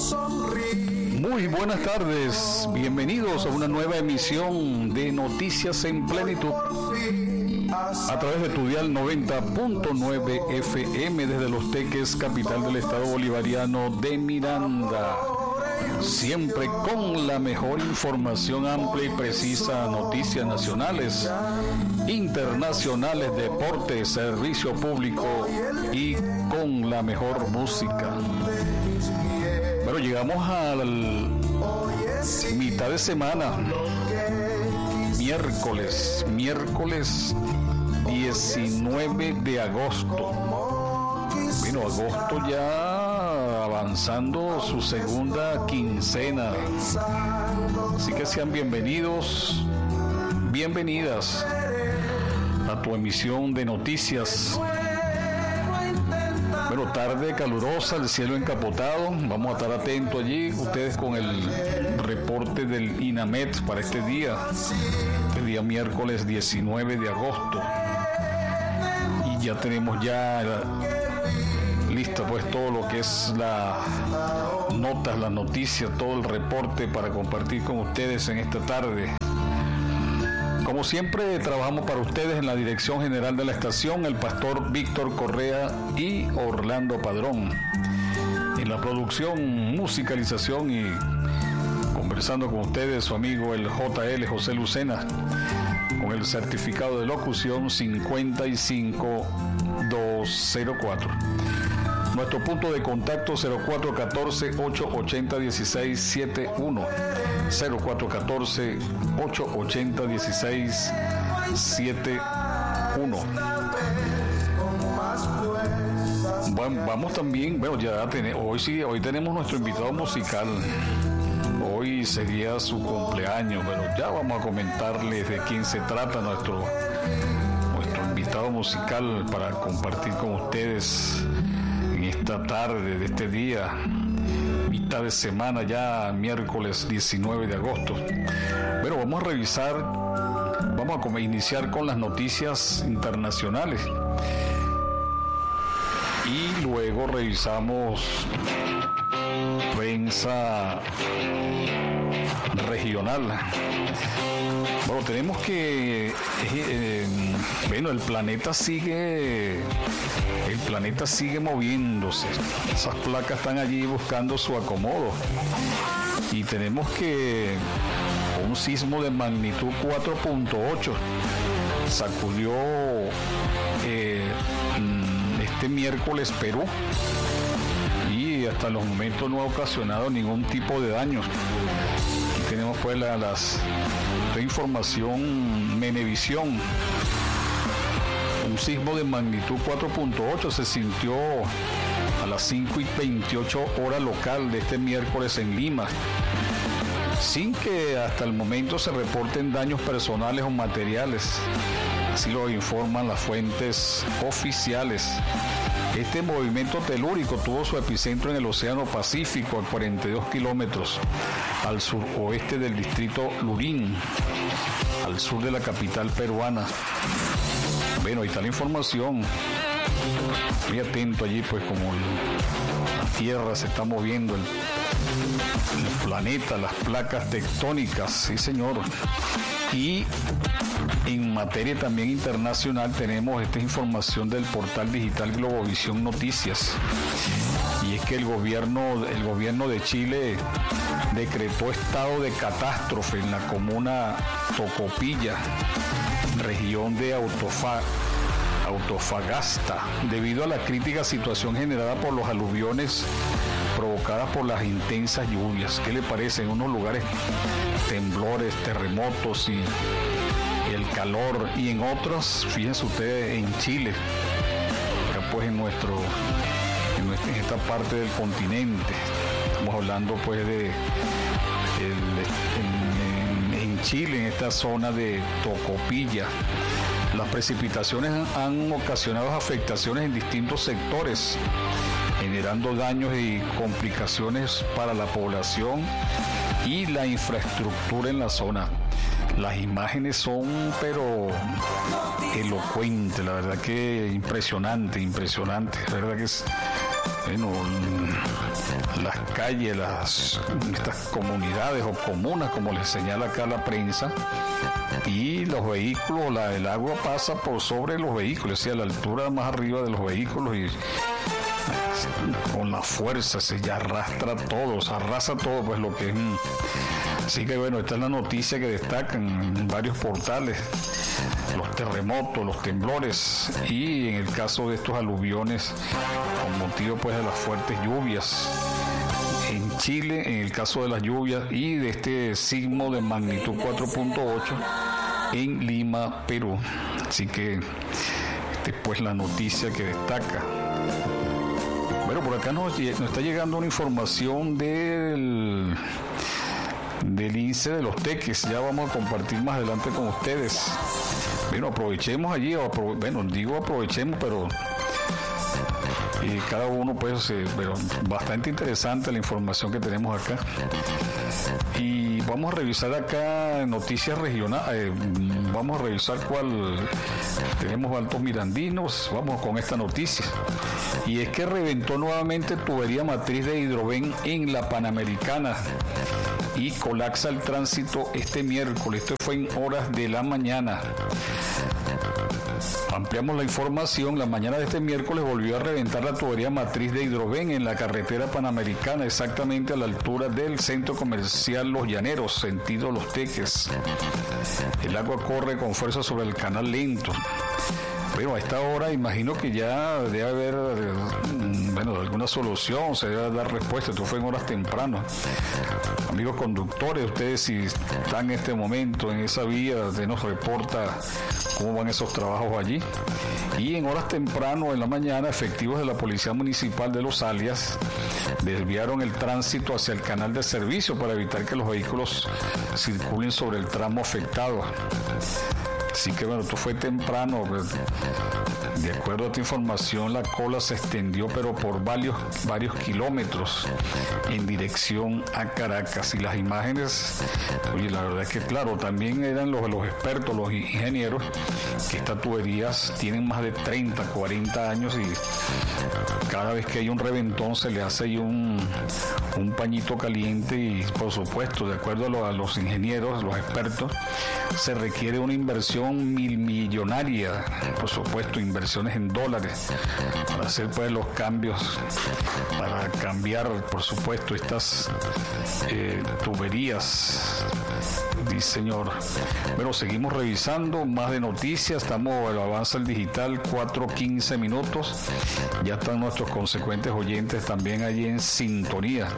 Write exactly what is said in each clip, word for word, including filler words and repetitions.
Muy buenas tardes, bienvenidos a una nueva emisión de Noticias en Plenitud a través de tu dial noventa punto nueve F M desde Los Teques, capital del estado bolivariano de Miranda. Siempre con la mejor información amplia y precisa, noticias nacionales, internacionales, deportes, servicio público y con la mejor música. Bueno, llegamos a la mitad de semana, miércoles, miércoles diecinueve de agosto. Bueno, agosto ya avanzando su segunda quincena. Así que sean bienvenidos, bienvenidas a tu emisión de noticias. Bueno, tarde calurosa, el cielo encapotado. Vamos a estar atentos allí, ustedes con el reporte del INAMET para este día, el día miércoles diecinueve de agosto. Y ya tenemos ya lista pues todo lo que es las notas, las noticias, todo el reporte para compartir con ustedes en esta tarde. Como siempre, trabajamos para ustedes en la dirección general de la estación, el pastor Víctor Correa y Orlando Padrón. En la producción, musicalización y conversando con ustedes, su amigo el J L José Lucena, con el certificado de locución cincuenta y cinco mil doscientos cuatro. Nuestro punto de contacto cero cuatro uno cuatro, ocho ocho cero, uno seis siete uno. cero cuatro uno cuatro, ocho ocho cero, uno seis siete uno. Bueno, vamos también, bueno, ya tenemos, hoy sí, hoy tenemos nuestro invitado musical. Hoy sería su cumpleaños, pero ya vamos a comentarles de quién se trata nuestro, nuestro invitado musical para compartir con ustedes en esta tarde de este día, mitad de semana ya, miércoles diecinueve de agosto. Bueno, vamos a revisar, vamos a iniciar con las noticias internacionales y luego revisamos prensa regional. Bueno, tenemos que, eh, bueno, el planeta sigue, el planeta sigue moviéndose. Esas placas están allí buscando su acomodo. Y tenemos que un sismo de magnitud cuatro punto ocho sacudió eh, este miércoles Perú. Y hasta los momentos no ha ocasionado ningún tipo de daños. Aquí tenemos pues la, las, la información Menevisión. Un sismo de magnitud cuatro punto ocho se sintió a las cinco y veintiocho hora local de este miércoles en Lima, sin que hasta el momento se reporten daños personales o materiales. Así lo informan las fuentes oficiales. Este movimiento telúrico tuvo su epicentro en el Océano Pacífico, a cuarenta y dos kilómetros al suroeste del distrito Lurín, al sur de la capital peruana. Bueno, ahí está la información. Muy atento allí, pues, como el, la Tierra se está moviendo, el, el planeta, las placas tectónicas, sí señor. Y en materia también internacional tenemos esta información del portal digital Globovisión Noticias. Y es que el gobierno, el gobierno de Chile decretó estado de catástrofe en la comuna Tocopilla, región de Autofa, Autofagasta, debido a la crítica situación generada por los aluviones provocadas por las intensas lluvias. ¿Qué le parece? En unos lugares temblores, terremotos y el calor, y en otros, fíjense ustedes, en Chile, acá pues en nuestro, en, nuestra, en esta parte del continente, estamos hablando pues de el, en, en, en Chile, en esta zona de Tocopilla. Las precipitaciones han, han ocasionado afectaciones en distintos sectores, generando daños y complicaciones para la población y la infraestructura en la zona. Las imágenes son, pero elocuentes, la verdad que impresionante, impresionante. La verdad que es bueno, las calles, las, estas comunidades o comunas, como les señala acá la prensa, y los vehículos, la, el agua pasa por sobre los vehículos, o sea, a la altura más arriba de los vehículos, y con la fuerza se ya arrastra todo, se arrasa todo, pues lo que es. Así que bueno, esta es la noticia que destacan en varios portales: los terremotos, los temblores, y en el caso de estos aluviones con motivo pues de las fuertes lluvias en Chile, en el caso de las lluvias, y de este sismo de magnitud cuatro punto ocho en Lima, Perú. Así que después la noticia que destaca. Bueno, por acá nos, nos está llegando una información del del índice de los Teques. Ya vamos a compartir más adelante con ustedes. Bueno, aprovechemos allí, aprove- bueno, digo aprovechemos, pero y cada uno pues, eh, pero bastante interesante la información que tenemos acá. Y vamos a revisar acá noticias regionales, eh, vamos a revisar cuál tenemos Altos Mirandinos. Vamos con esta noticia. Y es que reventó nuevamente tubería matriz de Hidroven en la Panamericana y colapsa el tránsito este miércoles. Esto fue en horas de la mañana. Ampliamos la información. La mañana de este miércoles volvió a reventar la tubería matriz de Hidroven en la carretera Panamericana, exactamente a la altura del centro comercial Los Llaneros, sentido Los Teques. El agua corre con fuerza sobre el canal lento. Bueno, a esta hora imagino que ya debe haber, bueno, alguna solución, se debe dar respuesta. Esto fue en horas tempranas. Amigos conductores, ustedes si están en este momento en esa vía, se nos reporta cómo van esos trabajos allí. Y en horas temprano en la mañana, efectivos de la Policía Municipal de Los Alias desviaron el tránsito hacia el canal de servicio para evitar que los vehículos circulen sobre el tramo afectado. Así que bueno, esto fue temprano. De acuerdo a esta información, la cola se extendió pero por varios, varios kilómetros en dirección a Caracas. Y las imágenes, oye, la verdad es que claro, también eran los, los expertos, los ingenieros, que estas tuberías tienen más de treinta, cuarenta años y cada vez que hay un reventón se le hace ahí un, un pañito caliente y por supuesto, de acuerdo a, lo, a los ingenieros, los expertos, se requiere una inversión mil millonaria, por supuesto, inversiones en dólares para hacer pues los cambios, para cambiar por supuesto estas eh, tuberías. Sí, señor. Bueno, seguimos revisando más de noticias. Estamos, bueno, avanza el digital, cuatro quince minutos. Ya están nuestros consecuentes oyentes también allí en sintonía.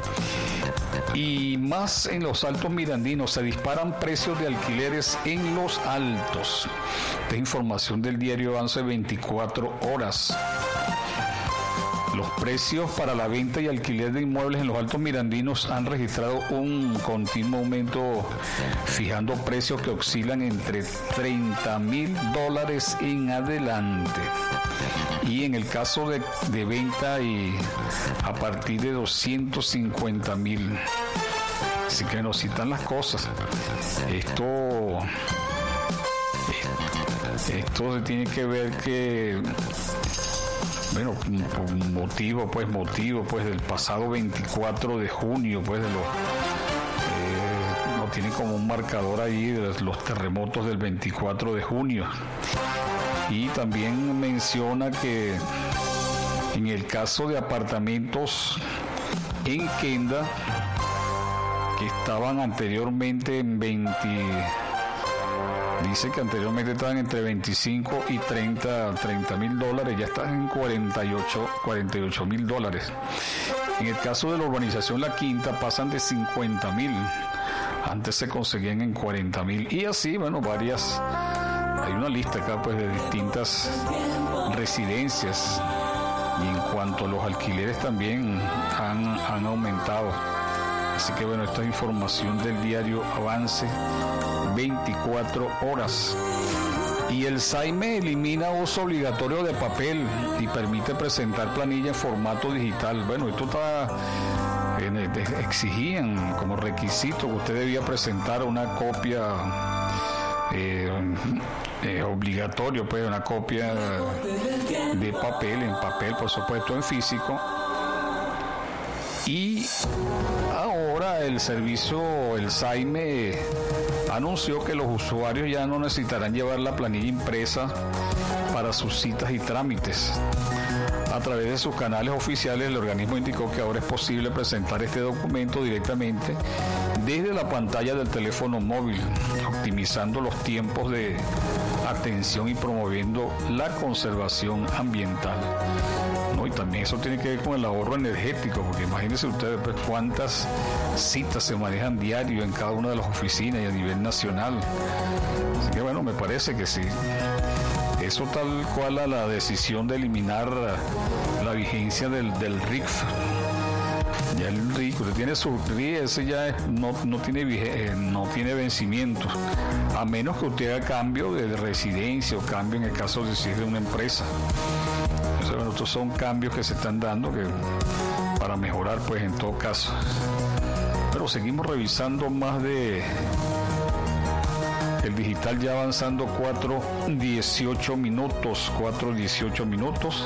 Y más en los Altos Mirandinos, se disparan precios de alquileres en los Altos. Esta información del diario Avance veinticuatro horas. Los precios para la venta y alquiler de inmuebles en los Altos Mirandinos han registrado un continuo aumento, fijando precios que oscilan entre treinta mil dólares en adelante. Y en el caso de, de venta y a partir de doscientos cincuenta mil. Así que nos citan las cosas. Esto, esto se tiene que ver que, bueno, por motivo, pues, motivo, pues, del pasado veinticuatro de junio, pues, de los, eh, lo tiene como un marcador ahí de los terremotos del veinticuatro de junio. Y también menciona que en el caso de apartamentos en Kenda, que estaban anteriormente en veinte, dice que anteriormente estaban entre veinticinco y treinta mil dólares, ya están en cuarenta y ocho mil dólares. En el caso de la urbanización La Quinta pasan de cincuenta mil, antes se conseguían en cuarenta mil, y así, bueno, varias. Hay una lista acá pues de distintas residencias, y en cuanto a los alquileres también han, han aumentado. Así que bueno, esta es información del diario Avance veinticuatro horas. Y el SAIME elimina uso obligatorio de papel y permite presentar planilla en formato digital. Bueno, esto está, eh, exigían como requisito que usted debía presentar una copia Eh, eh, obligatorio, pues una copia de papel, en papel, por supuesto, en físico, Y ahora el servicio, el SAIME, anunció que los usuarios ya no necesitarán llevar la planilla impresa para sus citas y trámites. A través de sus canales oficiales, el organismo indicó que ahora es posible presentar este documento directamente desde la pantalla del teléfono móvil, optimizando los tiempos de atención y promoviendo la conservación ambiental. ¿No? Y también eso tiene que ver con el ahorro energético, porque imagínense ustedes pues, cuántas citas se manejan diario en cada una de las oficinas y a nivel nacional. Así que bueno, me parece que sí. Eso tal cual a la decisión de eliminar la vigencia del, del R I C. Ya el R I C, usted tiene su R I C, ese ya es, no, no, tiene, eh, no tiene vencimiento, a menos que usted haga cambio de residencia o cambio en el caso de si es de una empresa. Entonces, bueno, estos son cambios que se están dando que, para mejorar, pues en todo caso. Pero seguimos revisando más de... El digital ya avanzando cuatro dieciocho minutos, cuatro dieciocho minutos.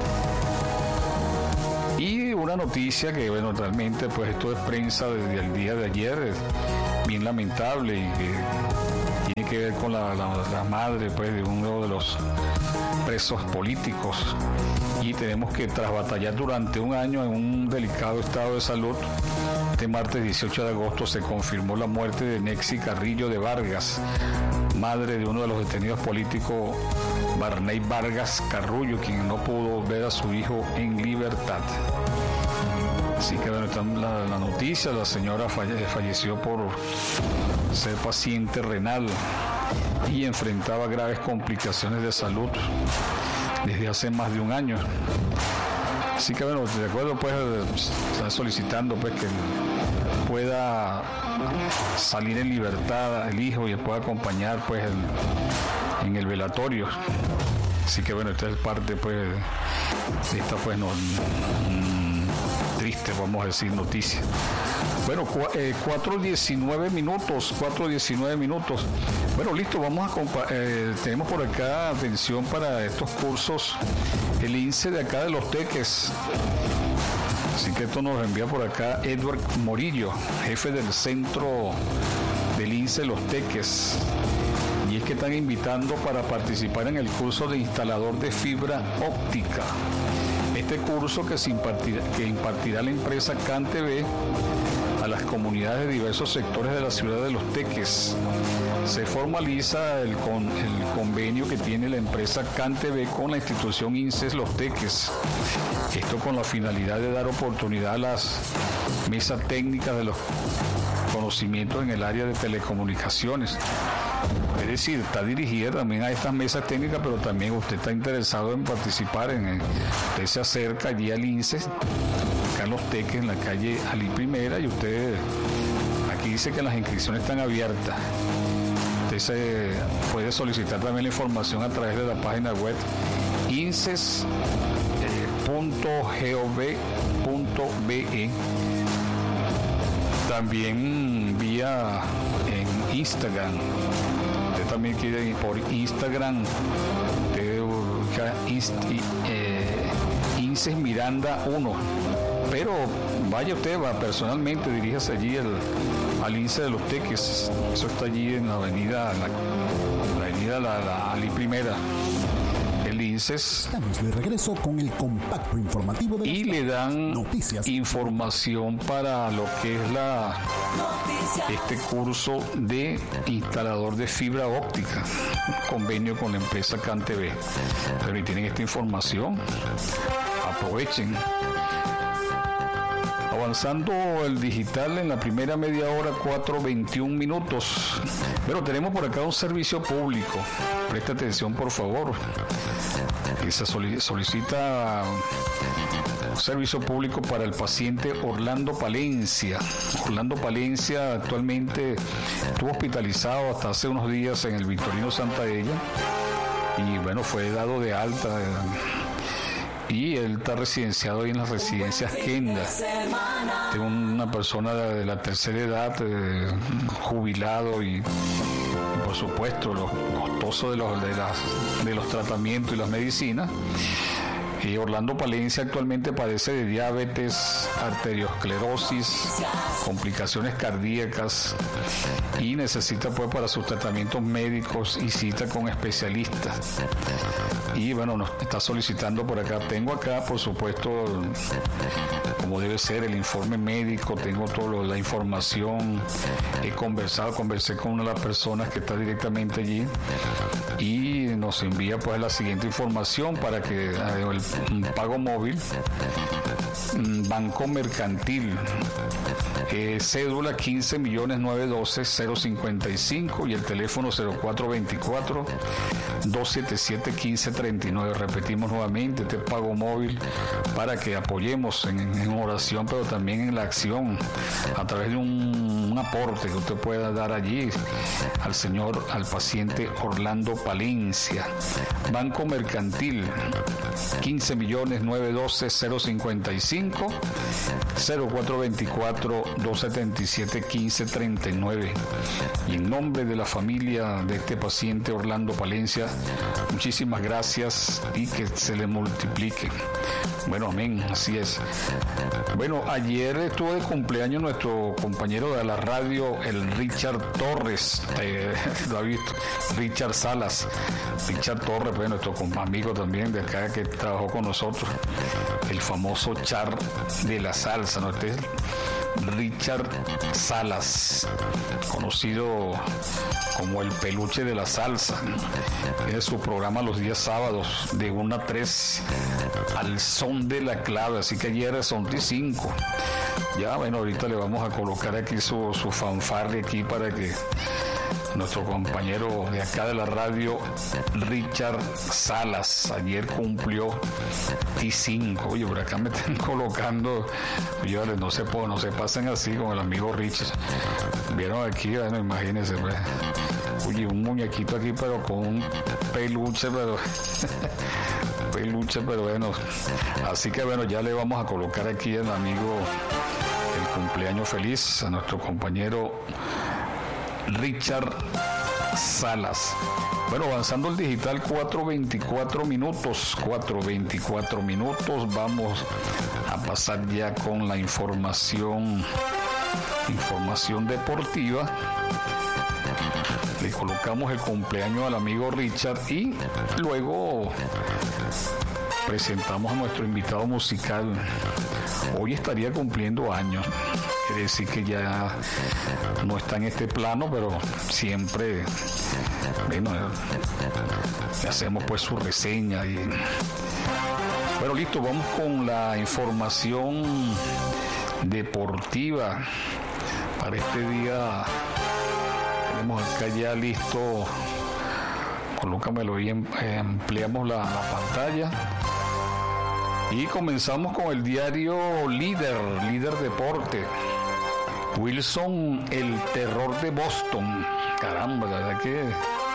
Y una noticia que, bueno, realmente pues esto es prensa desde el día de ayer, es bien lamentable y que tiene que ver con la, la, la madre pues de uno de los presos políticos. Y tenemos que, tras batallar durante un año en un delicado estado de salud, este martes dieciocho de agosto se confirmó la muerte de Nexi Carrillo de Vargas, madre de uno de los detenidos políticos, Barney Vargas Carrullo, quien no pudo ver a su hijo en libertad. Así que bueno, está la, la noticia, la señora falle, falleció por ser paciente renal y enfrentaba graves complicaciones de salud desde hace más de un año. Así que bueno, de acuerdo, pues están solicitando pues que pueda salir en libertad el hijo y pueda acompañar pues el, en el velatorio. Así que bueno, esta es parte pues de esta pues no, mmm, triste, vamos a decir, noticia. Bueno, cuatro diecinueve minutos, cuatro diecinueve minutos. Bueno, listo, vamos a compa- eh, tenemos por acá atención para estos cursos, el I N S E de acá de Los Teques. Así que esto nos envía por acá Edward Morillo, jefe del centro del I N S E Los Teques. Y es que están invitando para participar en el curso de instalador de fibra óptica. Este curso que se impartirá, que impartirá la empresa CanTV a las comunidades de diversos sectores de la ciudad de Los Teques. Se formaliza el, con, el convenio que tiene la empresa CanTV con la institución I N S E Los Teques. Esto con la finalidad de dar oportunidad a las mesas técnicas de los conocimientos en el área de telecomunicaciones. Es decir, está dirigida también a estas mesas técnicas, pero también usted está interesado en participar, en, usted se acerca allí al I N S E, acá en Los Teques, en la calle Ali Primera, y usted, aquí dice que las inscripciones están abiertas. Usted se puede solicitar también la información a través de la página web inces punto gov punto be. También vía en Instagram. Usted también quiere ir por Instagram, usted busca Inst, eh, Inces Miranda uno. Pero vaya usted, va personalmente, diríjase allí el, al I N S E de Los Teques. Eso está allí en la avenida, la, la avenida la, la Ali Primera. El I N S E. Estamos de regreso con el compacto informativo de y le dan noticias. Información para lo que es la este curso de instalador de fibra óptica, un convenio con la empresa CanTV. Pero y tienen esta información, aprovechen. Avanzando el digital en la primera media hora, cuatro veintiún minutos. Pero tenemos por acá un servicio público. Presta atención, por favor. Y se solicita un servicio público para el paciente Orlando Palencia. Orlando Palencia actualmente estuvo hospitalizado hasta hace unos días en el Victorino Santaella. Y bueno, fue dado de alta. Y él está residenciado ahí en las residencias Kenda. Es una persona de la tercera edad, eh, jubilado y, y por supuesto lo costoso de los, de, las, de los tratamientos y las medicinas. Eh, Orlando Palencia actualmente padece de diabetes, arteriosclerosis, complicaciones cardíacas y necesita pues para sus tratamientos médicos y cita con especialistas. Y bueno, nos está solicitando por acá. Tengo acá, por supuesto, como debe ser, el informe médico, tengo toda la información. He conversado, conversé con una de las personas que está directamente allí y nos envía pues la siguiente información para que el pago móvil, Banco Mercantil, eh, cédula quince millones novecientos doce cero cincuenta y cinco y el teléfono cero cuatro veinticuatro dos setenta y siete quince treinta y nueve. Repetimos nuevamente este pago móvil para que apoyemos en, en oración, pero también en la acción a través de un, un aporte que usted pueda dar allí al señor, al paciente Orlando Palencia. Banco Mercantil, quince millones novecientos doce cero cincuenta y cinco, cero cuatro veinticuatro dos setenta y siete quince treinta y nueve. Y en nombre de la familia de este paciente Orlando Palencia, muchísimas gracias y que se le multiplique. Bueno, amén, así es. Bueno, ayer estuvo de cumpleaños nuestro compañero de la radio, el Richard Torres, eh, lo ha visto, Richard Salas. Richard Torres, pues, nuestro amigo también de acá que trabajó con nosotros, el famoso Char de la salsa, ¿no? Este es Richard Salas, conocido como el peluche de la salsa. Es su programa los días sábados de una a tres al son de la clave, así que ayer son cinco. Ya, bueno, ahorita le vamos a colocar aquí su, su fanfarre aquí para que nuestro compañero de acá de la radio, Richard Salas, ayer cumplió T cinco. Oye, por acá me están colocando, oye, vale, no se, no se pasen así con el amigo Richard. Vieron aquí, bueno, imagínense, pues. Oye, un muñequito aquí, pero con un peluche, pero peluche, pero bueno. Así que bueno, ya le vamos a colocar aquí al amigo el cumpleaños feliz a nuestro compañero Richard Salas. Bueno, avanzando el digital, cuatro veinticuatro minutos, cuatro veinticuatro minutos, vamos a pasar ya con la información, información deportiva. Le colocamos el cumpleaños al amigo Richard y luego presentamos a nuestro invitado musical. Hoy estaría cumpliendo años, quiere decir que ya no está en este plano, pero siempre, bueno, le hacemos pues su reseña. Y bueno, listo, vamos con la información deportiva para este día. Tenemos acá ya listo, colócamelo y eh, ampliamos la, la pantalla. Y comenzamos con el diario Líder, Líder Deporte. Wilson, el terror de Boston. Caramba, la verdad que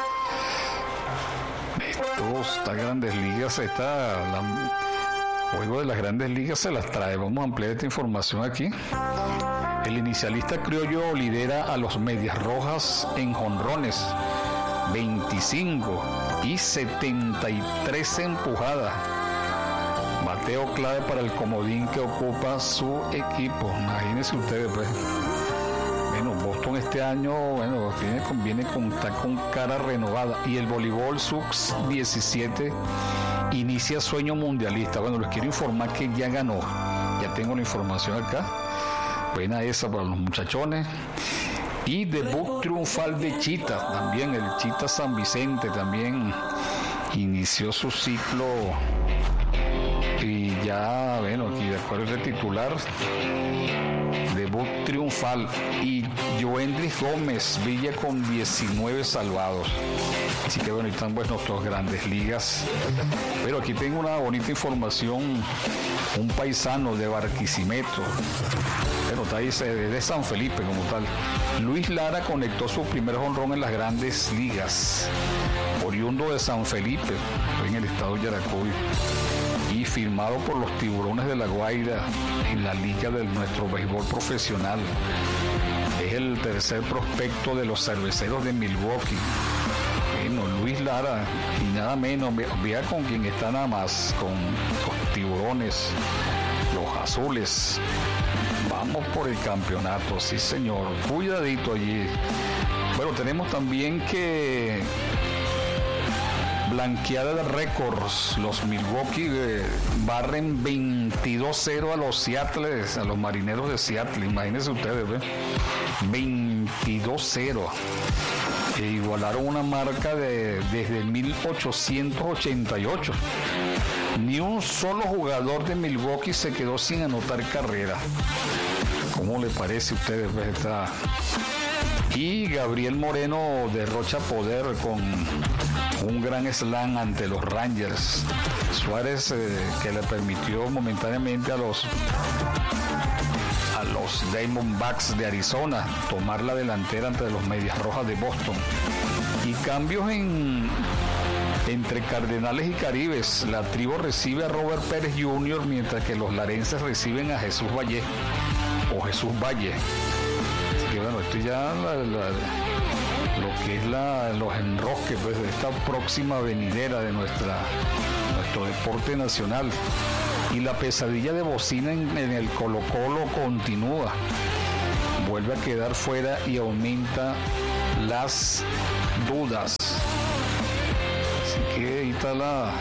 estos, estas grandes ligas, está la, juego de las grandes ligas se las trae. Vamos a ampliar esta información aquí. El inicialista criollo lidera a los Medias Rojas en jonrones, veinticinco y setenta y tres empujadas. Bateo clave para el comodín que ocupa su equipo. Imagínense ustedes, pues. Bueno, Boston este año, bueno, tiene, viene con, está con cara renovada. Y el voleibol sub diecisiete inicia sueño mundialista. Bueno, les quiero informar que ya ganó. Ya tengo la información acá. Buena esa para los muchachones. Y debut triunfal de Chita. También el Chita San Vicente también inició su ciclo. Y ya, bueno, aquí de acuerdo el titular, debut triunfal. Y Joendris Gómez Villa con diecinueve salvados. Así que bueno, están pues nuestras grandes ligas. Pero aquí tengo una bonita información. Un paisano de Barquisimeto, pero está ahí de San Felipe como tal. Luis Lara conectó su primer jonrón en las grandes ligas. Oriundo de San Felipe, en el estado de Yaracuy. Y firmado por los Tiburones de La Guaira en la liga de nuestro béisbol profesional. Es el tercer prospecto de los Cerveceros de Milwaukee. Bueno, Luis Lara, y nada menos, vea con quien está nada más, con, con tiburones, los azules. Vamos por el campeonato, sí señor, cuidadito allí. Bueno, tenemos también que blanqueada de récords, los Milwaukee eh, barren veintidós cero a los Seattle, a los Marineros de Seattle, imagínense ustedes, ¿ve? veintidós cero. E igualaron una marca de desde mil ochocientos ochenta y ocho. Ni un solo jugador de Milwaukee se quedó sin anotar carrera. ¿Cómo le parece a ustedes esta? Y Gabriel Moreno derrocha poder con un gran slam ante los Rangers. Suárez eh, que le permitió momentáneamente a los a los Diamondbacks de Arizona tomar la delantera ante los Medias Rojas de Boston. Y cambios en entre Cardenales y Caribes. La tribu recibe a Robert Pérez junior, mientras que los larenses reciben a Jesús Valle o Jesús Valle. Así que bueno, esto ya la, la, lo que es la, los enrosques pues, de esta próxima venidera de nuestra nuestro deporte nacional. Y la pesadilla de bocina en, en el Colo-Colo continúa. Vuelve a quedar fuera y aumenta las dudas. Así que ahí está la...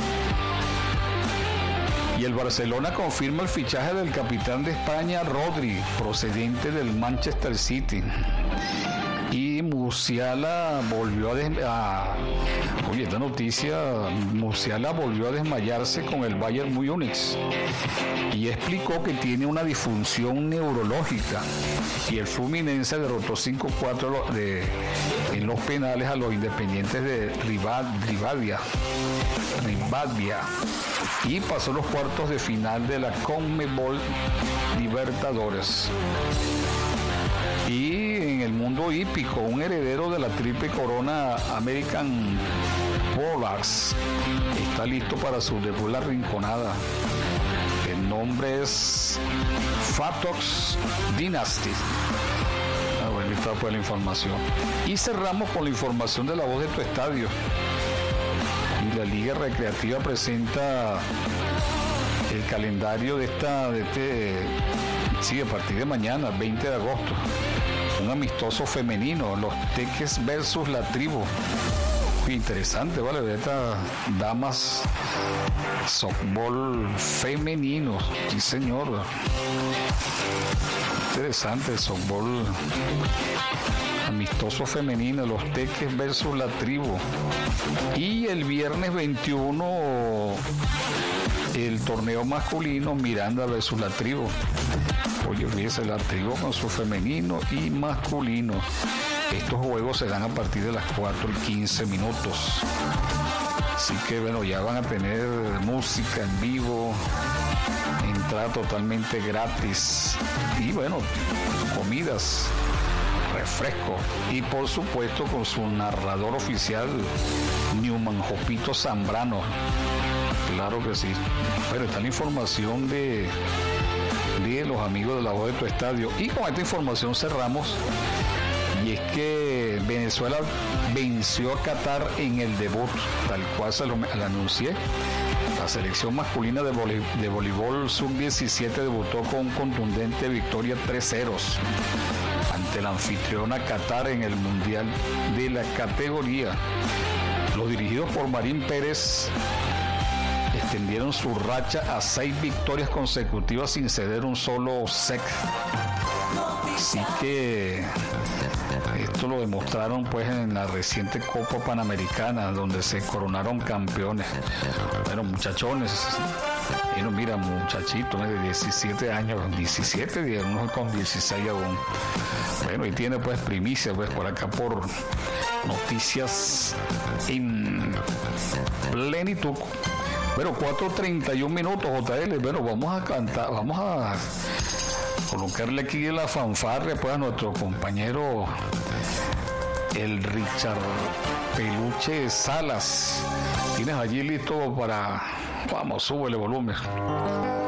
Y el Barcelona confirma el fichaje del capitán de España, Rodri, procedente del Manchester City. Y Musiala volvió a, des- a... Oye, esta noticia, Musiala volvió a desmayarse con el Bayern Múnich y explicó que tiene una disfunción neurológica. Y el Fluminense derrotó cinco cuatro de, en los penales a los Independientes de Rivad, Rivadavia, Rivadavia y pasó los cuartos de final de la CONMEBOL Libertadores. Y en el mundo hípico, un heredero de la triple corona American Pollars está listo para su debut La Rinconada. El nombre es Fatox Dynasty. Ah, bueno, esta fue la información. Y cerramos con la información de La Voz de tu Estadio. Y la Liga Recreativa presenta el calendario de esta, de este, sí, a partir de mañana, veinte de agosto. Un amistoso femenino, los Teques versus la Tribu. Interesante, ¿vale? De estas damas softball femenino, sí señor. Interesante el softball amistoso femenino, los Teques versus la Tribu. Y el viernes veintiuno el torneo masculino, Miranda versus la Tribu. Oye, fíjese, la Tribu con su femenino y masculino. Estos juegos se dan a partir de las cuatro y quince minutos. Así que bueno, ya van a tener música en vivo, entrada totalmente gratis. Y bueno, comidas, refresco. Y por supuesto con su narrador oficial, Newman Jopito Zambrano. Claro que sí. Pero está la información de, de los amigos de La Voz de tu Estadio. Y con esta información cerramos. Y es que Venezuela venció a Qatar en el debut, tal cual se lo, lo anuncié. La selección masculina de, vole, de voleibol sub diecisiete debutó con contundente victoria tres ceros ante la anfitriona Qatar en el Mundial de la categoría. Los dirigidos por Marín Pérez extendieron su racha a seis victorias consecutivas sin ceder un solo set. Así que esto lo demostraron pues en la reciente Copa Panamericana, donde se coronaron campeones. Bueno, muchachones, bueno, mira, muchachitos de diecisiete años, diecisiete, y unos con dieciséis aún. Bueno, y tiene pues primicia pues por acá por Noticias en Plenitud. Bueno, cuatro treinta y un minutos, J L. Bueno, vamos a cantar, vamos a colocarle aquí la fanfarria pues a nuestro compañero el Richard Peluche Salas. Tienes allí listo para... Vamos, súbele volumen.